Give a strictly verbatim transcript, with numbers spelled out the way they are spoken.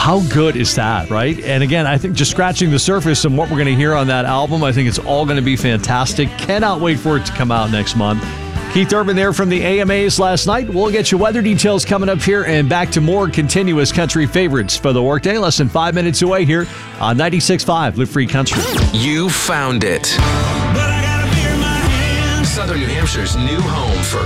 How good is that, right? And again, I think just scratching the surface and what we're going to hear on that album, I think it's all going to be fantastic. Cannot wait for it to come out next month. Keith Urban there from the A M As last night. We'll get you weather details coming up here and back to more continuous country favorites for the workday. Less than five minutes away here on ninety-six point five Live Free Country. You found it. Southern New Hampshire's new home for